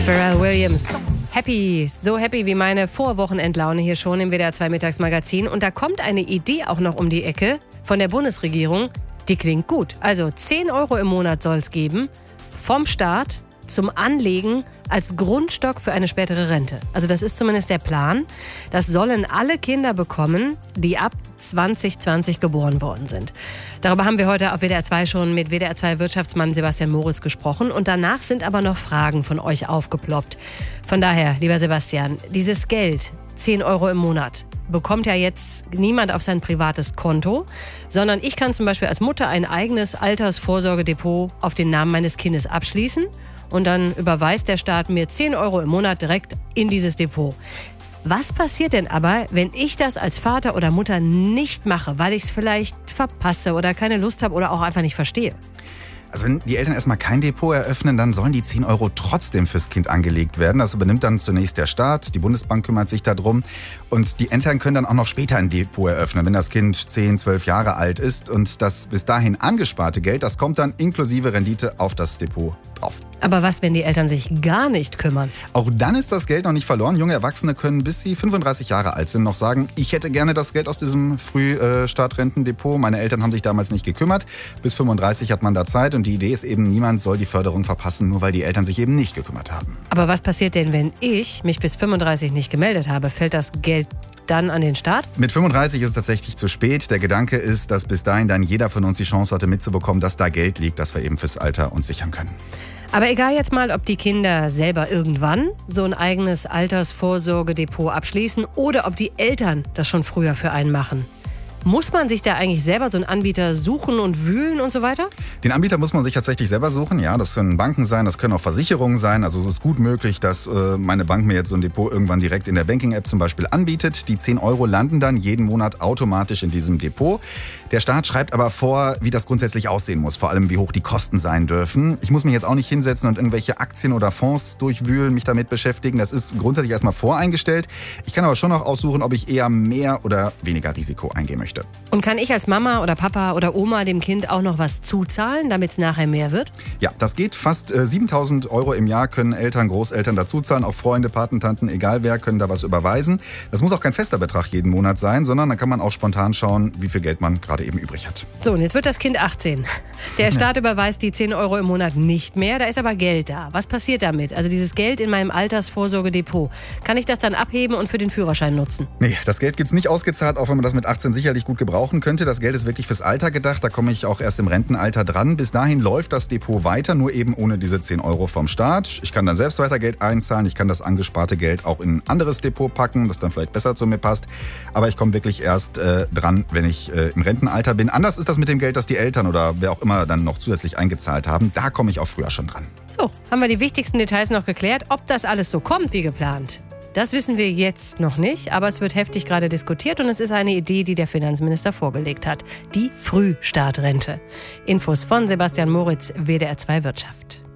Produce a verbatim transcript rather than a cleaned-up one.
Pharrell Williams. Happy, so happy wie meine Vorwochenendlaune hier schon im W D R zwei Mittagsmagazin. Und da kommt eine Idee auch noch um die Ecke von der Bundesregierung. Die klingt gut. Also zehn Euro im Monat soll es geben, vom Staat zum Anlegen als Grundstock für eine spätere Rente. Also das ist zumindest der Plan. Das sollen alle Kinder bekommen, die ab zwanzig zwanzig geboren worden sind. Darüber haben wir heute auf W D R zwei schon mit W D R zwei Wirtschaftsmann Sebastian Moritz gesprochen. Und danach sind aber noch Fragen von euch aufgeploppt. Von daher, lieber Sebastian, dieses Geld, zehn Euro im Monat, bekommt ja jetzt niemand auf sein privates Konto, sondern ich kann zum Beispiel als Mutter ein eigenes Altersvorsorgedepot auf den Namen meines Kindes abschließen. Und dann überweist der Staat mir zehn Euro im Monat direkt in dieses Depot. Was passiert denn aber, wenn ich das als Vater oder Mutter nicht mache, weil ich es vielleicht verpasse oder keine Lust habe oder auch einfach nicht verstehe? Also wenn die Eltern erstmal kein Depot eröffnen, dann sollen die zehn Euro trotzdem fürs Kind angelegt werden. Das übernimmt dann zunächst der Staat, die Bundesbank kümmert sich darum. Und die Eltern können dann auch noch später ein Depot eröffnen, wenn das Kind zehn, zwölf Jahre alt ist. Und das bis dahin angesparte Geld, das kommt dann inklusive Rendite auf das Depot drauf. Aber was, wenn die Eltern sich gar nicht kümmern? Auch dann ist das Geld noch nicht verloren. Junge Erwachsene können, bis sie fünfunddreißig Jahre alt sind, noch sagen, ich hätte gerne das Geld aus diesem Frühstartrentendepot. Meine Eltern haben sich damals nicht gekümmert. Bis fünfunddreißig hat man da Zeit. Und die Idee ist eben, niemand soll die Förderung verpassen, nur weil die Eltern sich eben nicht gekümmert haben. Aber was passiert denn, wenn ich mich bis fünfunddreißig nicht gemeldet habe? Fällt das Geld dann an den Staat? Mit fünfunddreißig ist es tatsächlich zu spät. Der Gedanke ist, dass bis dahin dann jeder von uns die Chance hatte mitzubekommen, dass da Geld liegt, das wir eben fürs Alter uns sichern können. Aber egal jetzt mal, ob die Kinder selber irgendwann so ein eigenes Altersvorsorgedepot abschließen oder ob die Eltern das schon früher für einen machen. Muss man sich da eigentlich selber so einen Anbieter suchen und wühlen und so weiter? Den Anbieter muss man sich tatsächlich selber suchen. Ja, das können Banken sein, das können auch Versicherungen sein. Also es ist gut möglich, dass äh, meine Bank mir jetzt so ein Depot irgendwann direkt in der Banking-App zum Beispiel anbietet. Die zehn Euro landen dann jeden Monat automatisch in diesem Depot. Der Staat schreibt aber vor, wie das grundsätzlich aussehen muss. Vor allem, wie hoch die Kosten sein dürfen. Ich muss mich jetzt auch nicht hinsetzen und irgendwelche Aktien oder Fonds durchwühlen, mich damit beschäftigen. Das ist grundsätzlich erstmal voreingestellt. Ich kann aber schon noch aussuchen, ob ich eher mehr oder weniger Risiko eingehen möchte. Und kann ich als Mama oder Papa oder Oma dem Kind auch noch was zuzahlen, damit es nachher mehr wird? Ja, das geht. Fast äh, siebentausend Euro im Jahr können Eltern, Großeltern dazuzahlen. Auch Freunde, Patentanten, egal wer, können da was überweisen. Das muss auch kein fester Betrag jeden Monat sein, sondern da kann man auch spontan schauen, wie viel Geld man gerade eben übrig hat. So, und jetzt wird das Kind achtzehn. Der Staat überweist die zehn Euro im Monat nicht mehr, da ist aber Geld da. Was passiert damit? Also dieses Geld in meinem Altersvorsorgedepot. Kann ich das dann abheben und für den Führerschein nutzen? Nee, das Geld gibt's nicht ausgezahlt, auch wenn man das mit achtzehn sicherlich gut gebrauchen könnte. Das Geld ist wirklich fürs Alter gedacht. Da komme ich auch erst im Rentenalter dran. Bis dahin läuft das Depot weiter, nur eben ohne diese zehn Euro vom Staat. Ich kann dann selbst weiter Geld einzahlen. Ich kann das angesparte Geld auch in ein anderes Depot packen, das dann vielleicht besser zu mir passt. Aber ich komme wirklich erst äh, dran, wenn ich äh, im Rentenalter bin. Anders ist das mit dem Geld, das die Eltern oder wer auch immer dann noch zusätzlich eingezahlt haben. Da komme ich auch früher schon dran. So, haben wir die wichtigsten Details noch geklärt. Ob das alles so kommt wie geplant, das wissen wir jetzt noch nicht, aber es wird heftig gerade diskutiert und es ist eine Idee, die der Finanzminister vorgelegt hat. Die Frühstartrente. Infos von Sebastian Moritz, W D R zwei Wirtschaft.